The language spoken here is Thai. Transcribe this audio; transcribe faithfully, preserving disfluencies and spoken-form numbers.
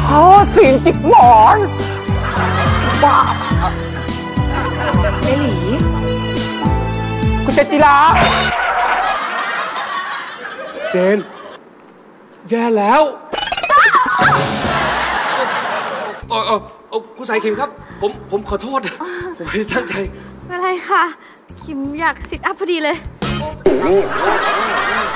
อ๋อสีนจิกหมอนบ้าเอหลีคุณเจนจิราเจนแย่แล้วเออเออเออคุณสายขิมครับผมผมขอโทษผมไม่ได้ตั้งใจไม่เป็นไรค่ะขิมอยากซิทอัพพอดีเลย